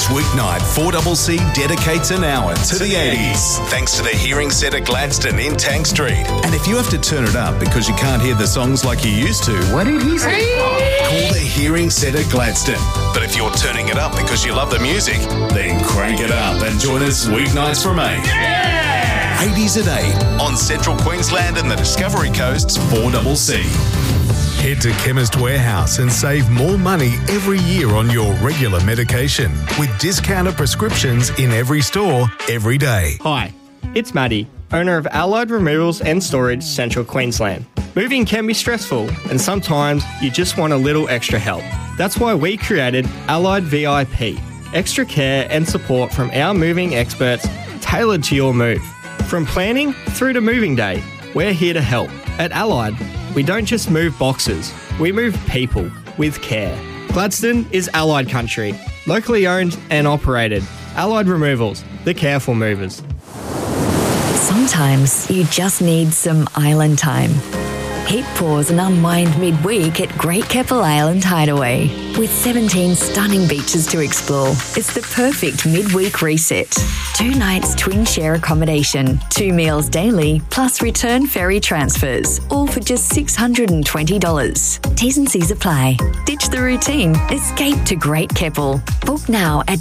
Each weeknight, 4CC dedicates an hour to the 80s, thanks to the Hearing Centre Gladstone in Tank Street. And if you have to turn it up because you can't hear the songs like you used to, what did he say? Call the Hearing Centre Gladstone. But if you're turning it up because you love the music, then crank it up and join us weeknights from 8. Yeah! 80s at 8 on Central Queensland and the Discovery Coast's 4CC. Head to Chemist Warehouse and save more money every year on your regular medication with discounted prescriptions in every store, every day. Hi, it's Maddie, owner of Allied Removals and Storage, Central Queensland. Moving can be stressful and sometimes you just want a little extra help. That's why we created Allied VIP, extra care and support from our moving experts tailored to your move. From planning through to moving day, we're here to help. At Allied, we don't just move boxes, we move people with care. Gladstone is Allied country, locally owned and operated. Allied Removals, the careful movers. Sometimes you just need some island time. Hit pause and unwind midweek at Great Keppel Island Hideaway. With 17 stunning beaches to explore, it's the perfect midweek reset. 2 nights twin share accommodation, 2 meals daily, plus return ferry transfers, all for just $620. T's and C's apply. Ditch the routine. Escape to Great Keppel. Book now at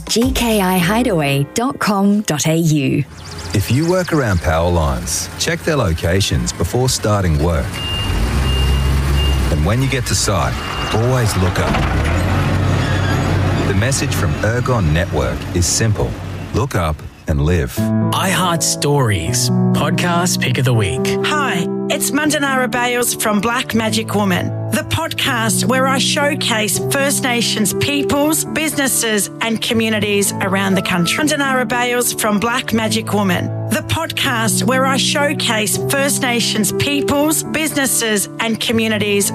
gkihideaway.com.au. If you work around power lines, check their locations before starting work. And when you get to site, always look up. The message from Ergon Network is simple. Look up and live. iHeart Stories, podcast pick of the week. Hi, it's Mandanara Bales from Black Magic Woman, the podcast where I showcase First Nations peoples, businesses and communities around the country. Mandanara Bales from Black Magic Woman, the podcast where I showcase First Nations peoples, businesses and communities